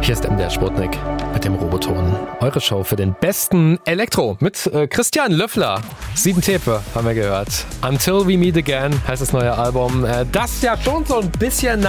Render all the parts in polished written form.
Hier ist MDR Sputnik mit dem Roboton. Eure Show für den besten Elektro mit Christian Löffler. 7 Tepe haben wir gehört. Until We Meet Again heißt das neue Album. Das ja schon so ein bisschen,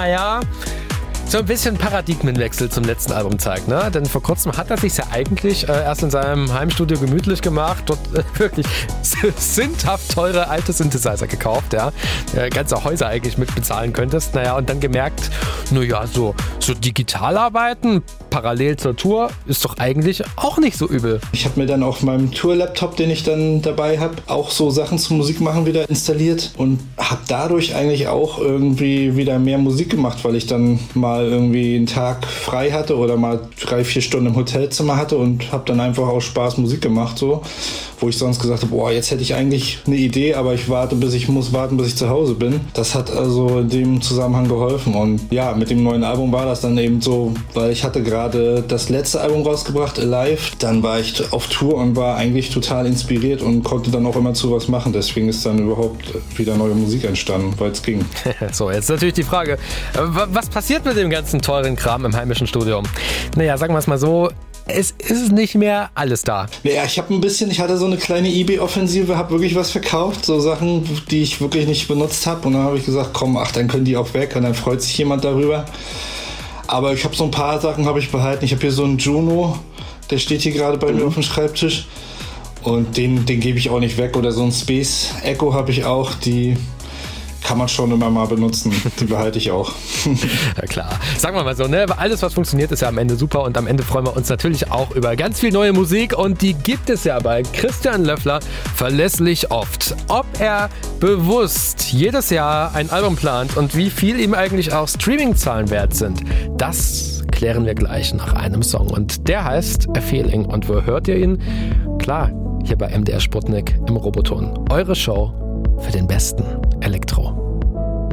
so ein bisschen Paradigmenwechsel zum letzten Album zeigt, ne? Denn vor kurzem hat er sich ja eigentlich erst in seinem Heimstudio gemütlich gemacht, dort wirklich sündhaft teure alte Synthesizer gekauft, ja. Ganze Häuser eigentlich mit bezahlen könntest. Und dann gemerkt, so digital arbeiten, parallel zur Tour, ist doch eigentlich auch nicht so übel. Ich habe mir dann auf meinem Tour-Laptop, den ich dann dabei habe, auch so Sachen zum Musikmachen wieder installiert und habe dadurch eigentlich auch irgendwie wieder mehr Musik gemacht, weil ich dann mal irgendwie einen Tag frei hatte oder mal 3-4 Stunden im Hotelzimmer hatte und habe dann einfach aus Spaß Musik gemacht, so, wo ich sonst gesagt habe, jetzt hätte ich eigentlich eine Idee, aber ich muss warten, bis ich zu Hause bin. Das hat also in dem Zusammenhang geholfen und ja, mit dem neuen Album war das dann eben so, weil ich hatte gerade das letzte Album rausgebracht, Alive, dann war ich auf Tour und war eigentlich total inspiriert und konnte dann auch immer zu was machen, deswegen ist dann überhaupt wieder neue Musik entstanden, weil es ging. So, jetzt natürlich die Frage, was passiert mit dem ganzen teuren Kram im heimischen Studio? Sagen wir es mal so, es ist nicht mehr alles da. Ich hatte so eine kleine eBay-Offensive, habe wirklich was verkauft, so Sachen, die ich wirklich nicht benutzt habe und dann habe ich gesagt, dann können die auch weg und dann freut sich jemand darüber. Aber ich habe so ein paar Sachen habe ich behalten. Ich habe hier so einen Juno, der steht hier gerade bei mir auf dem Schreibtisch und den gebe ich auch nicht weg. Oder so ein Space Echo habe ich auch, die kann man schon immer mal benutzen. Die behalte ich auch. Ja klar. Sagen wir mal so, alles was funktioniert ist ja am Ende super und am Ende freuen wir uns natürlich auch über ganz viel neue Musik und die gibt es ja bei Christian Löffler verlässlich oft. Ob er bewusst jedes Jahr ein Album plant und wie viel ihm eigentlich auch Streaming-Zahlen wert sind, das klären wir gleich nach einem Song und der heißt A Feeling und wo hört ihr ihn? Klar, hier bei MDR Sputnik im Roboton. Eure Show für den besten Elektro.